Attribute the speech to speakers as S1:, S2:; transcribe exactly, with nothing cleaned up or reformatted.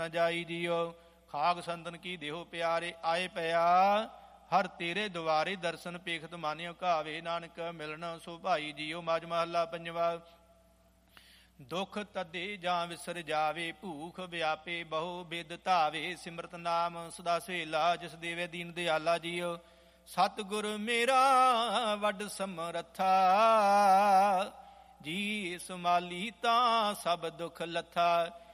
S1: ਜਾਈ ਜੀਓ। ਖਾਗ ਸੰਤਨ ਕੀ ਦੇਹੋ ਪਿਆਰੇ ਆਏ ਪਿਆ ਹਰ ਤੇਰੇ ਦੁਆਰੇ ਦਰਸ਼ਨ ਪੇਖਤ ਮਾਨਿਓ ਘਾਵੇ ਨਾਨਕ ਮਿਲਣ ਸੋ ਭਾਈ ਜੀਓ। ਮਜ ਮਹੱਲਾ ਪੰਜਵਾ। ਦੁਖ ਤਦੇ ਜਾਂ ਵਿਸਰ ਜਾਵੇ ਭੂਖ ਵਿਆਪੇ ਬਹੁ ਬਿਦ ਧਾਵੇ ਸਿਮਰਤ ਨਾਮ ਸਦਾ ਸਵੇਲਾ ਜਿਸ ਦੇਵੇ ਦੀਨ ਦਿਆਲਾ ਜੀਓ। ਸਤਿਗੁਰ ਮੇਰਾ ਵੱਡ ਸਮਰੱਥਾ ਜੀ ਸੰਭਾਲੀ ਤਾਂ ਸਭ ਦੁਖ ਲੱਥਾ